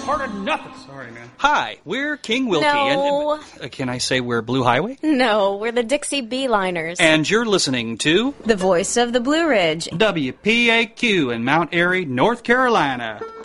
part of nothing. Sorry, man. Hi, we're King Wilkie. No. And can I say we're Blue Highway? No, we're the Dixie Beeliners. And you're listening to the voice of the Blue Ridge. WPAQ in Mount Airy, North Carolina.